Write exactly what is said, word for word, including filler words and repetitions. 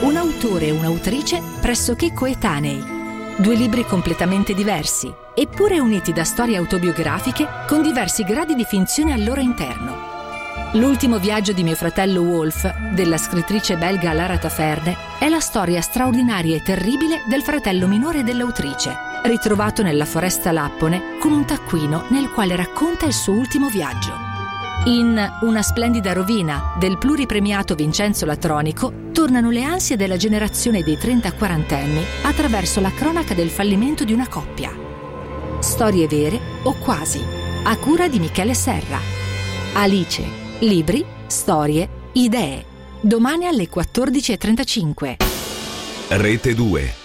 un autore e un'autrice pressoché coetanei. Due libri completamente diversi, eppure uniti da storie autobiografiche con diversi gradi di finzione al loro interno. L'ultimo viaggio di mio fratello Wolf, della scrittrice belga Lara Taferne, è la storia straordinaria e terribile del fratello minore dell'autrice, ritrovato nella foresta lappone con un taccuino nel quale racconta il suo ultimo viaggio. In Una splendida rovina del pluripremiato Vincenzo Latronico tornano le ansie della generazione dei trenta-quarantenni attraverso la cronaca del fallimento di una coppia. Storie vere o quasi, a cura di Michele Serra. Alice. Libri, storie, idee. Domani alle quattordici e trentacinque. Rete due.